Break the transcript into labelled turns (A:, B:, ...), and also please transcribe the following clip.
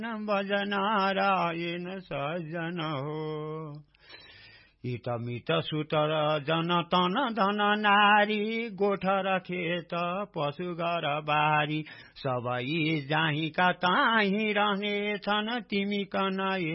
A: भज नारायण सज्जन हो हित मित सुतर जन तन धन नारी गोठ र खेत पशु घर बारी सबै जाहीका ताही रहने छन् तिमी कन